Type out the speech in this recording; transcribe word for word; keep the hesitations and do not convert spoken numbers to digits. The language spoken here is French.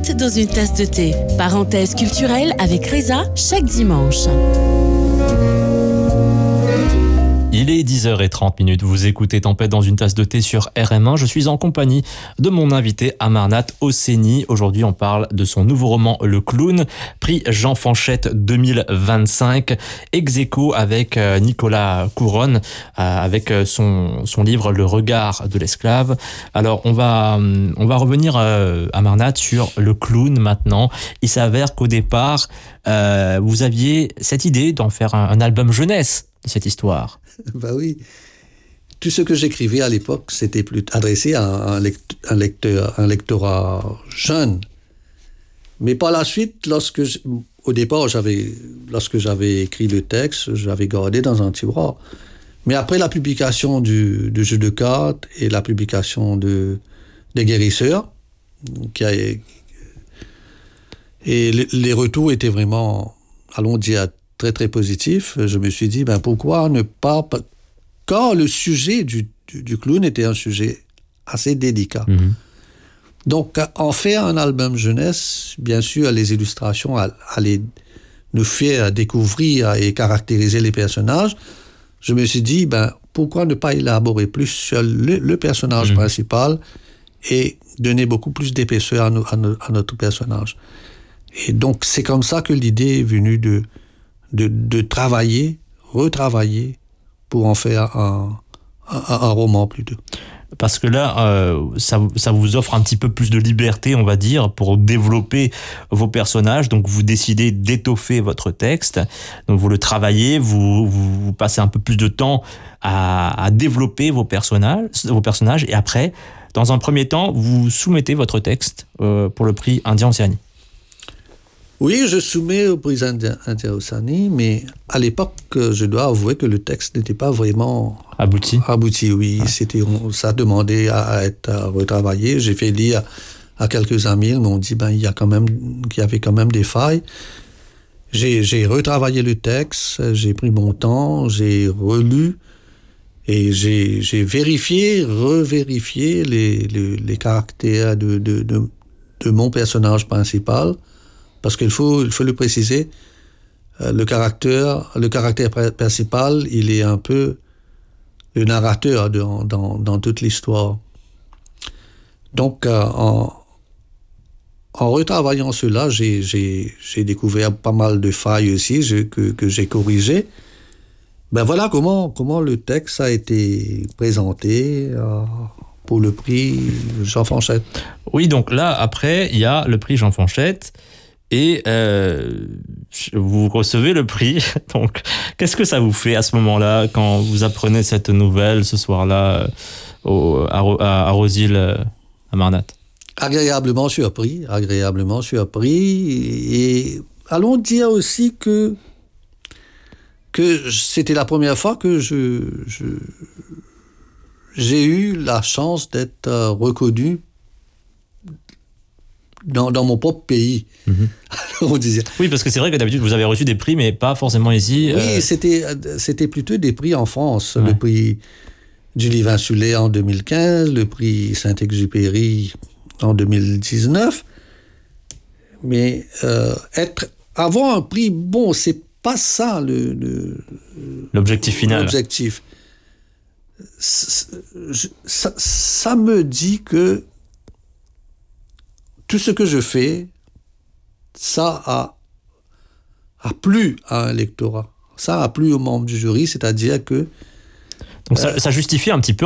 Ammarnat dans une tasse de thé. Parenthèse culturelle avec Reza chaque dimanche. Il est dix heures trente, vous écoutez Tempête dans une tasse de thé sur R M un. Je suis en compagnie de mon invité Ammarnat Hosseini. Aujourd'hui, on parle de son nouveau roman Le Clown, prix Jean Fanchette deux mille vingt-cinq, ex aequo avec Nicolas Couronne, avec son, son livre Le Regard de l'esclave. Alors, on va, on va revenir, Ammarnat, sur Le Clown maintenant. Il s'avère qu'au départ, euh, vous aviez cette idée d'en faire un, un album jeunesse de cette histoire. Ben oui. Tout ce que j'écrivais à l'époque, c'était plus adressé à un, lect- un, lecteur, un lectorat jeune. Mais par la suite, lorsque je, au départ, j'avais, lorsque j'avais écrit le texte, j'avais gardé dans un tiroir. Mais après la publication du, du jeu de cartes et la publication de, des Guérisseurs, qui a, et les, les retours étaient vraiment, allons dire, très très positif, je me suis dit, ben pourquoi ne pas... Quand le sujet du, du, du clown était un sujet assez délicat. Mmh. Donc, en faire un album jeunesse, bien sûr, les illustrations allaient nous faire découvrir et caractériser les personnages. Je me suis dit, ben pourquoi ne pas élaborer plus sur le, le personnage mmh. principal et donner beaucoup plus d'épaisseur à, no, à, no, à notre personnage. Et donc, c'est comme ça que l'idée est venue de De, de travailler, retravailler pour en faire un, un, un roman plutôt. Parce que là, euh, ça, ça vous offre un petit peu plus de liberté, on va dire, pour développer vos personnages. Donc, vous décidez d'étoffer votre texte. Donc, vous le travaillez, vous, vous, vous passez un peu plus de temps à, à développer vos personnages, vos personnages. Et après, dans un premier temps, vous soumettez votre texte euh, pour le prix Indien Océanie. Oui, je soumets au prix Indien Océanie, mais à l'époque, je dois avouer que le texte n'était pas vraiment abouti. Abouti, oui. Ouais. C'était, on, ça demandait à être à retravaillé. J'ai fait lire à, à quelques amis, ils m'ont dit ben, il y a quand même, qu'il y avait quand même des failles. J'ai, j'ai retravaillé le texte, j'ai pris mon temps, j'ai relu et j'ai, j'ai vérifié, revérifié les, les, les caractères de, de, de, de mon personnage principal. Parce qu'il faut, il faut le préciser, euh, le caractère, le caractère principal, il est un peu le narrateur de, dans, dans toute l'histoire. Donc, euh, en, en retravaillant cela, j'ai, j'ai, j'ai découvert pas mal de failles aussi je, que, que j'ai corrigées. Ben voilà comment, comment le texte a été présenté euh, pour le prix Jean Fanchette. Oui, donc là, après, il y a le prix Jean Fanchette. Et euh, vous recevez le prix. Donc, qu'est-ce que ça vous fait à ce moment-là, quand vous apprenez cette nouvelle ce soir-là au, à, à, à Rosil, à Ammarnat? Agréablement surpris, agréablement surpris. Et allons dire aussi que, que c'était la première fois que je, je, j'ai eu la chance d'être reconnu Dans, dans mon propre pays. Mmh. Alors on disait... Oui, parce que c'est vrai que d'habitude, vous avez reçu des prix, mais pas forcément ici. Oui, euh... c'était, c'était plutôt des prix en France. Ouais. Le prix du livre insulaire en deux mille quinze, le prix Saint-Exupéry en deux mille dix-neuf. Mais euh, être, avoir un prix, bon, c'est pas ça le, le, l'objectif final. L'objectif. Ça, ça me dit que tout ce que je fais, ça a, a plu à un lectorat. Ça a plu aux membres du jury, c'est-à-dire que... Donc ça, euh, ça justifie un petit peu